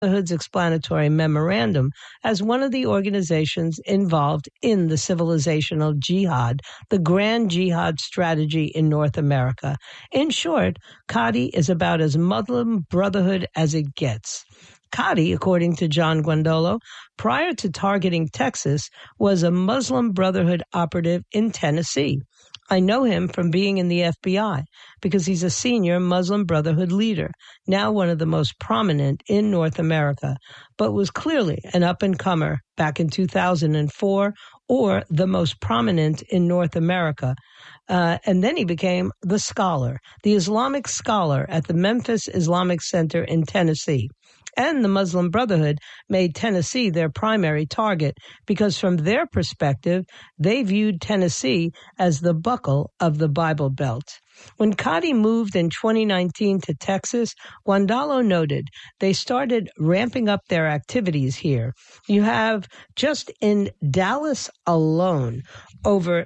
Brotherhood's explanatory memorandum as one of the organizations involved in the civilizational jihad, the grand jihad strategy in North America. In short, Qadi is about as Muslim Brotherhood as it gets. Qadi, according to John Guandolo, prior to targeting Texas, was a Muslim Brotherhood operative in Tennessee. I know him from being in the FBI because he's a senior Muslim Brotherhood leader, now one of the most prominent in North America, but was clearly an up-and-comer back in 2004, or the most prominent in North America. And then he became the scholar, the Islamic scholar at the Memphis Islamic Center in Tennessee. And the Muslim Brotherhood made Tennessee their primary target because from their perspective, they viewed Tennessee as the buckle of the Bible Belt. When Qadi moved in 2019 to Texas, Guandolo noted they started ramping up their activities here. You have, just in Dallas alone, over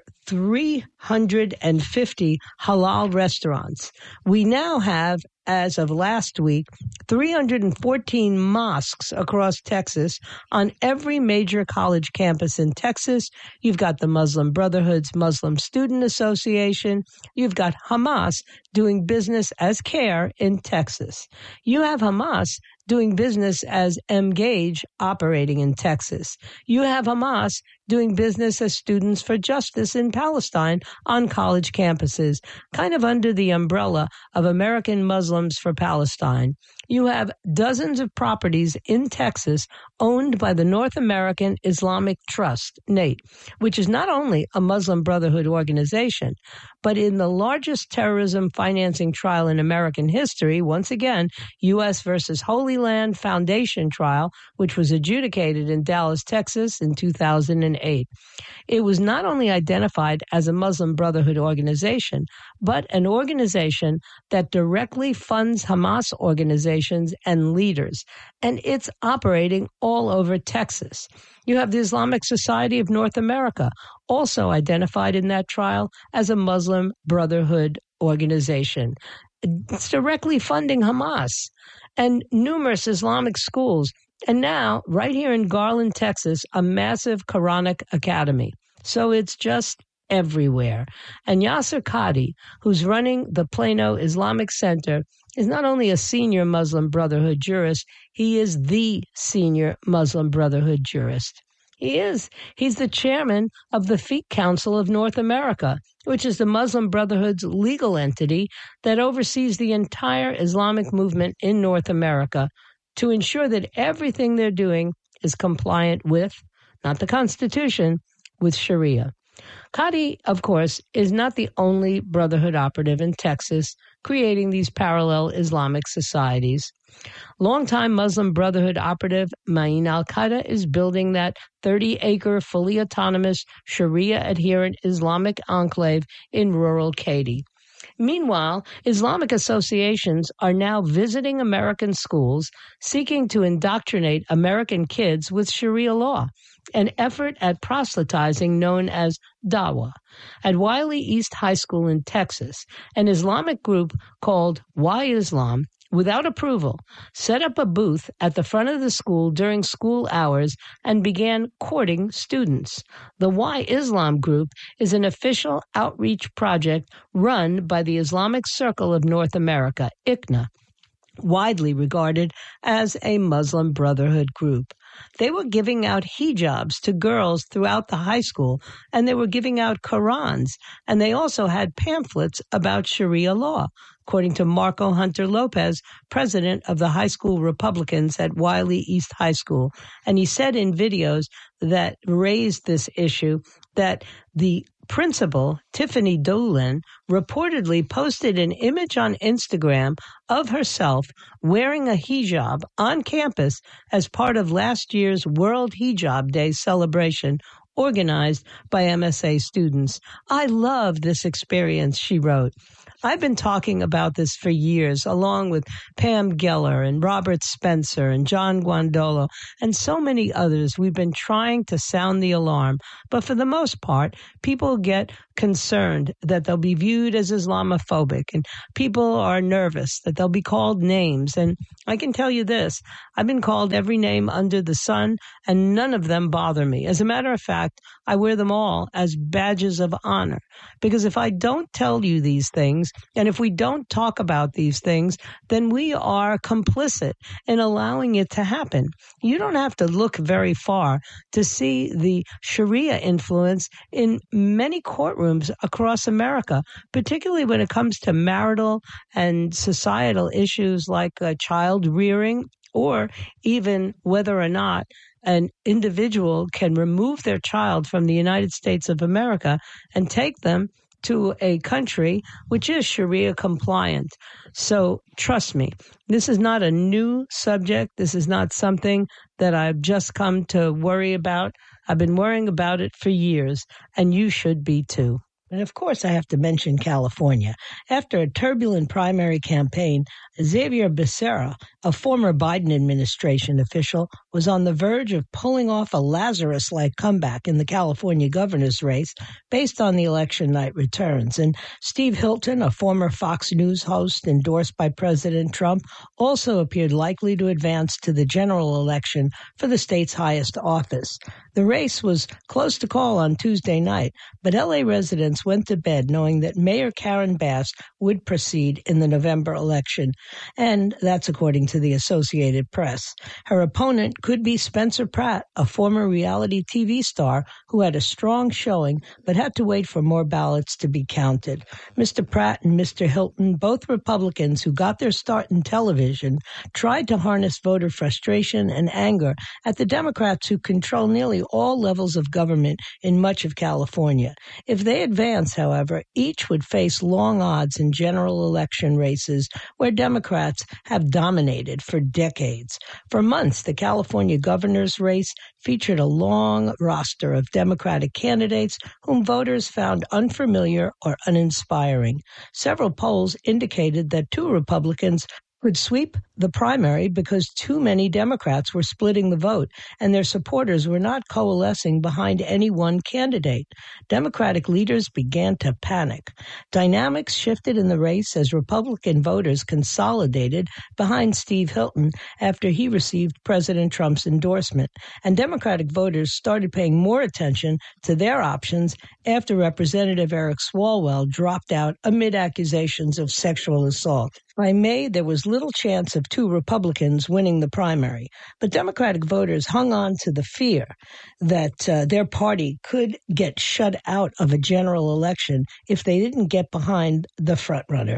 350 halal restaurants. We now have, as of last week, 314 mosques across Texas on every major college campus in Texas. You've got the Muslim Brotherhood's Muslim Student Association. You've got Hamas doing business as CARE in Texas. You have Hamas doing business as Mgage operating in Texas. You have Hamas doing business as Students for Justice in Palestine on college campuses, kind of under the umbrella of American Muslims for Palestine. You have dozens of properties in Texas owned by the North American Islamic Trust, NATE, which is not only a Muslim Brotherhood organization, but in the largest terrorism financing trial in American history, once again, U.S. versus Holy Land Foundation trial, which was adjudicated in Dallas, Texas in 2008. It was not only identified as a Muslim Brotherhood organization, but an organization that directly funds Hamas organizations and leaders, and it's operating all over Texas. You have the Islamic Society of North America, also identified in that trial as a Muslim Brotherhood organization. It's directly funding Hamas and numerous Islamic schools. And now, right here in Garland, Texas, a massive Quranic academy. So it's just everywhere. And Yasir Qadi, who's running the Plano Islamic Center, is not only a senior Muslim Brotherhood jurist, he is the senior Muslim Brotherhood jurist. He is. He's the chairman of the Fiqh Council of North America, which is the Muslim Brotherhood's legal entity that oversees the entire Islamic movement in North America to ensure that everything they're doing is compliant with, not the Constitution, with Sharia. Qadi, of course, is not the only Brotherhood operative in Texas creating these parallel Islamic societies. Longtime Muslim Brotherhood operative Ma'in al-Qaeda is building that 30-acre, fully autonomous, Sharia-adherent Islamic enclave in rural Katy. Meanwhile, Islamic associations are now visiting American schools seeking to indoctrinate American kids with Sharia law, an effort at proselytizing known as Dawah. At Wiley East High School in Texas, an Islamic group called Why Islam, without approval, set up a booth at the front of the school during school hours and began courting students. The Why Islam group is an official outreach project run by the Islamic Circle of North America, ICNA, widely regarded as a Muslim Brotherhood group. They were giving out hijabs to girls throughout the high school, and they were giving out Qurans, and they also had pamphlets about Sharia law, according to Marco Hunter Lopez, president of the high school Republicans at Wiley East High School. And he said in videos that raised this issue that the principal, Tiffany Dolan, reportedly posted an image on Instagram of herself wearing a hijab on campus as part of last year's World Hijab Day celebration organized by MSA students. I love this experience, she wrote. I've been talking about this for years, along with Pam Geller and Robert Spencer and John Guandolo and so many others. We've been trying to sound the alarm, but for the most part, people get concerned that they'll be viewed as Islamophobic, and people are nervous that they'll be called names. And I can tell you this, I've been called every name under the sun, and none of them bother me. As a matter of fact, I wear them all as badges of honor, because if I don't tell you these things, and if we don't talk about these things, then we are complicit in allowing it to happen. You don't have to look very far to see the Sharia influence in many courtrooms across America, particularly when it comes to marital and societal issues like child rearing, or even whether or not an individual can remove their child from the United States of America and take them to a country which is Sharia compliant. So trust me, this is not a new subject. This is not something that I've just come to worry about. I've been worrying about it for years, and you should be too. And of course, I have to mention California. After a turbulent primary campaign, Xavier Becerra, a former Biden administration official, was on the verge of pulling off a Lazarus-like comeback in the California governor's race based on the election night returns. And Steve Hilton, a former Fox News host endorsed by President Trump, also appeared likely to advance to the general election for the state's highest office. The race was close to call on Tuesday night, but L.A. residents went to bed knowing that Mayor Karen Bass would proceed in the November election, and that's according to the Associated Press. Her opponent could be Spencer Pratt, a former reality TV star who had a strong showing but had to wait for more ballots to be counted. Mr. Pratt and Mr. Hilton, both Republicans who got their start in television, tried to harness voter frustration and anger at the Democrats who control nearly all levels of government in much of California. If they advance, however, each would face long odds in general election races where Democrats have dominated for decades. For months, the California governor's race featured a long roster of Democratic candidates whom voters found unfamiliar or uninspiring. Several polls indicated that two Republicans could sweep the primary because too many Democrats were splitting the vote and their supporters were not coalescing behind any one candidate. Democratic leaders began to panic. Dynamics shifted in the race as Republican voters consolidated behind Steve Hilton after he received President Trump's endorsement, and Democratic voters started paying more attention to their options after Representative Eric Swalwell dropped out amid accusations of sexual assault. By May, there was little chance of two Republicans winning the primary, but Democratic voters hung on to the fear that their party could get shut out of a general election if they didn't get behind the frontrunner.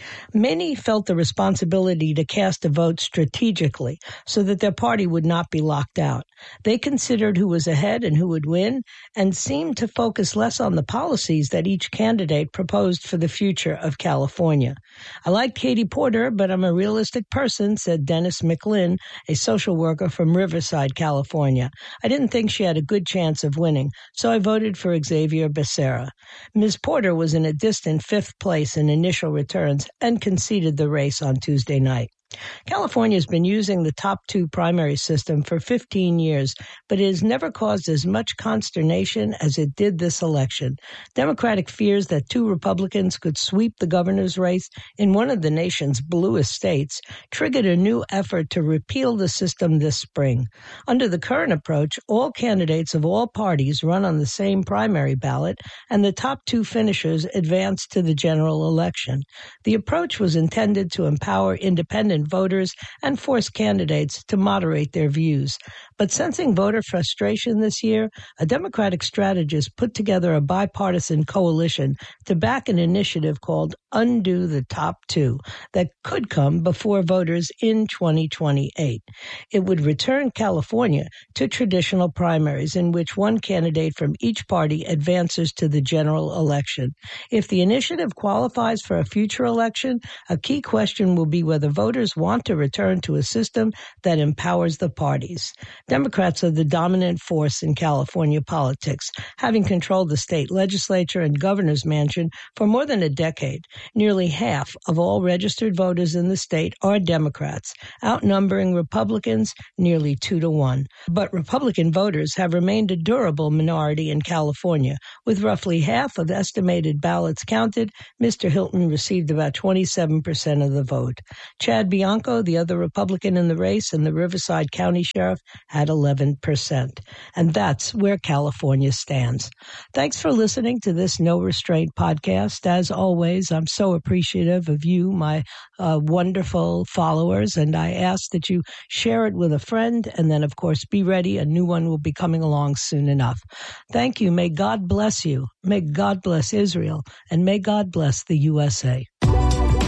Many felt the responsibility to cast a vote strategically so that their party would not be locked out. They considered who was ahead and who would win and seemed to focus less on the policies that each candidate proposed for the future of California. I like Katie Porter, but I'm a realistic person, said Dennis McLinn, a social worker from Riverside, California. I didn't think she had a good chance of winning, so I voted for Xavier Becerra. Ms. Porter was in a distant fifth place in initial returns and conceded the race on Tuesday night. California has been using the top two primary system for 15 years, but it has never caused as much consternation as it did this election. Democratic fears that two Republicans could sweep the governor's race in one of the nation's bluest states triggered a new effort to repeal the system this spring. Under the current approach, all candidates of all parties run on the same primary ballot, and the top two finishers advance to the general election. The approach was intended to empower independent voters and force candidates to moderate their views. But sensing voter frustration this year, a Democratic strategist put together a bipartisan coalition to back an initiative called Undo the Top Two that could come before voters in 2028. It would return California to traditional primaries in which one candidate from each party advances to the general election. If the initiative qualifies for a future election, a key question will be whether voters voters want to return to a system that empowers the parties. Democrats are the dominant force in California politics, having controlled the state legislature and governor's mansion for more than a decade. Nearly half of all registered voters in the state are Democrats, outnumbering Republicans nearly 2-1. But Republican voters have remained a durable minority in California. With roughly half of estimated ballots counted, Mr. Hilton received about 27% of the vote. Chad Bianco, the other Republican in the race, and the Riverside County Sheriff had 11%. And that's where California stands. Thanks for listening to this No Restraint podcast. As always, I'm so appreciative of you, my wonderful followers, and I ask that you share it with a friend, and then, of course, be ready. A new one will be coming along soon enough. Thank you. May God bless you. May God bless Israel, and may God bless the USA.